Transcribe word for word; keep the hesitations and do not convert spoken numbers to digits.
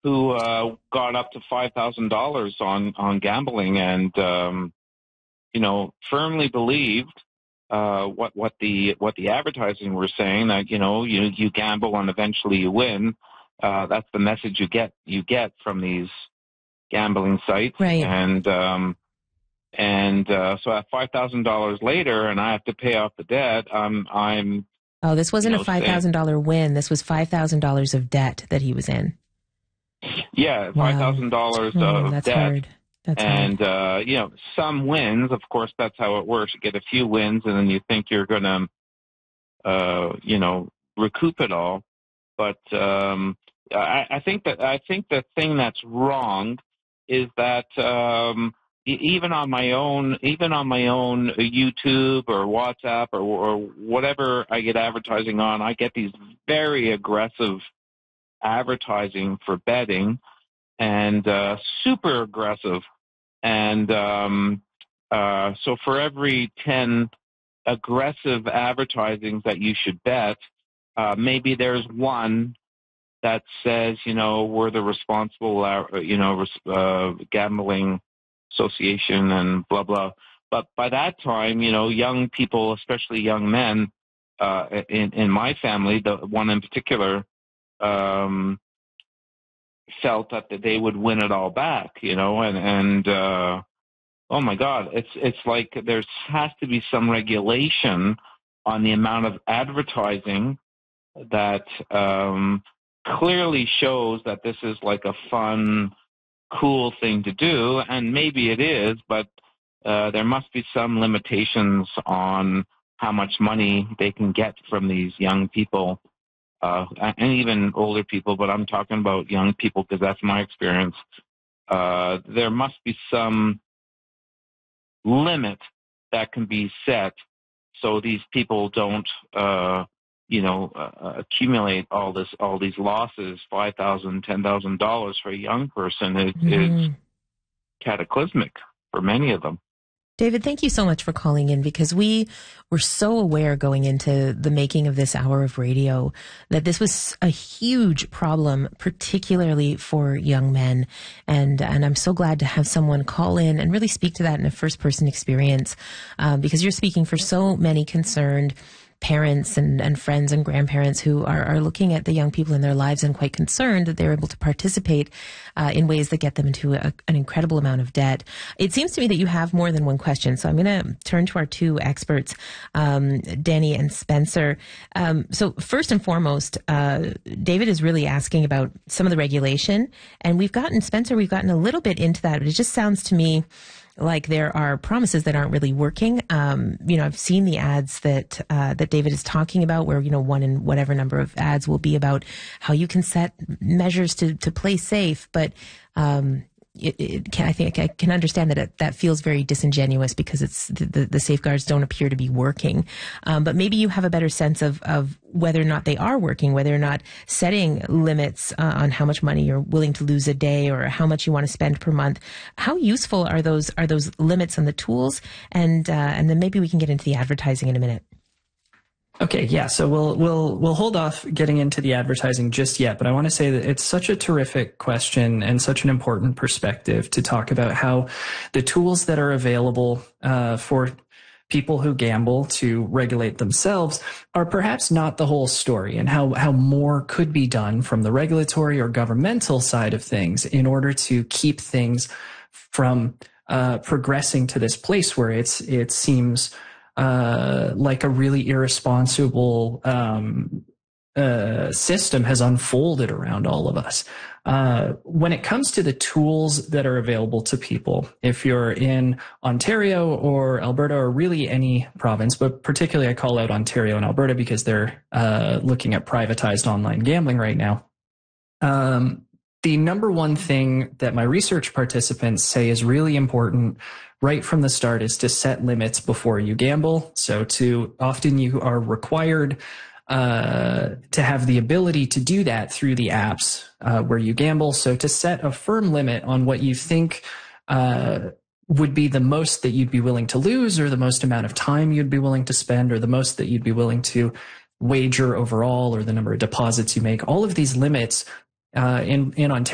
who uh, got up to five thousand dollars on, on gambling and, um, you know, firmly believed uh, what, what the what the advertising were saying, that, you know, you, you gamble and eventually you win. Uh, that's the message you get you get from these gambling sites. Right. And um, and uh, so at five thousand dollars later, and I have to pay off the debt, I'm I'm. Oh, this wasn't you know, a five thousand dollars win. This was five thousand dollars of debt that he was in. Yeah, five thousand wow. dollars oh, of that's debt. Hard. That's and, hard. uh, you know, some wins, of course, that's how it works. You get a few wins and then you think you're going to, uh, you know, recoup it all. But um, I, I think that I think the thing that's wrong is that um, even on my own, even on my own YouTube or WhatsApp or, or whatever I get advertising on, I get these very aggressive advertising for betting, and uh, super aggressive. And um, uh, so for every ten aggressive advertisings that you should bet, uh, maybe there's one that says, you know, we're the responsible, uh, you know, uh, gambling association and blah, blah. But by that time, you know, young people, especially young men, uh, in, in my family, the one in particular, um, felt that they would win it all back, you know, and, and, uh, oh my God, it's, it's like there has to be some regulation on the amount of advertising that, um, clearly shows that this is like a fun, cool thing to do. And maybe it is, but, uh, there must be some limitations on how much money they can get from these young people. Uh, and even older people, but I'm talking about young people because that's my experience. Uh, there must be some limit that can be set so these people don't, uh, you know, uh, accumulate all this, all these losses. Five thousand, ten thousand dollars for a young person is, mm-hmm. is cataclysmic for many of them. David, thank you so much for calling in, because we were so aware going into the making of this hour of radio that this was a huge problem, particularly for young men. And, and I'm so glad to have someone call in and really speak to that in a first person experience, um, because you're speaking for so many concerned parents and, and friends and grandparents who are, are looking at the young people in their lives and quite concerned that they're able to participate uh, in ways that get them into a, an incredible amount of debt. It seems to me that you have more than one question, so I'm going to turn to our two experts, um, Danny and Spencer. Um, so first and foremost, uh, David is really asking about some of the regulation, and we've gotten, Spencer, we've gotten a little bit into that, but it just sounds to me like there are promises that aren't really working. Um, you know, I've seen the ads that uh, that David is talking about, where, you know, one in whatever number of ads will be about how you can set measures to to play safe, but um, it, it can, I think I can understand that it, that feels very disingenuous because it's the, the, the safeguards don't appear to be working. Um, but maybe you have a better sense of of whether or not they are working, whether or not setting limits uh, on how much money you're willing to lose a day or how much you want to spend per month. How useful are those are those limits and the tools? And uh, and then maybe we can get into the advertising in a minute. Okay, yeah, so we'll we'll we'll hold off getting into the advertising just yet, but I want to say that it's such a terrific question and such an important perspective to talk about how the tools that are available uh, for people who gamble to regulate themselves are perhaps not the whole story, and how how more could be done from the regulatory or governmental side of things in order to keep things from uh, progressing to this place where it's it seems Uh, like a really irresponsible um, uh, system has unfolded around all of us. Uh, when it comes to the tools that are available to people, if you're in Ontario or Alberta or really any province, but particularly I call out Ontario and Alberta because they're uh, looking at privatized online gambling right now. Um, the number one thing that my research participants say is really important right from the start is to set limits before you gamble. So to often you are required uh, to have the ability to do that through the apps uh, where you gamble. So to set a firm limit on what you think uh, would be the most that you'd be willing to lose, or the most amount of time you'd be willing to spend, or the most that you'd be willing to wager overall, or the number of deposits you make, all of these limits uh, in, in Ontario